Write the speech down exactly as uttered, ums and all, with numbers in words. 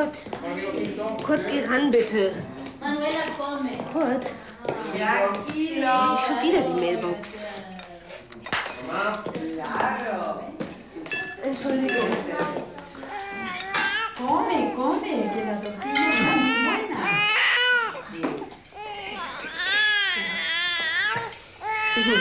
Kurt. Kurt, geh ran, bitte. Manuela, come. Kurt. Ja, Kilo. Nicht schon wieder die Mailbox. Mist. Claro. Entschuldigung. Come, come, che la tortilla